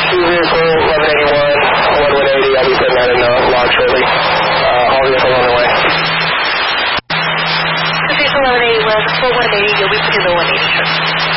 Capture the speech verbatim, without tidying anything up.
Two vehicle, eleven eighty-one, one one eighty, I'll be putting that in the log shortly. Uh, all vehicles on the way. Two vehicle, eleven eighty-one, four one eighty, you'll be putting the one eighty, sure.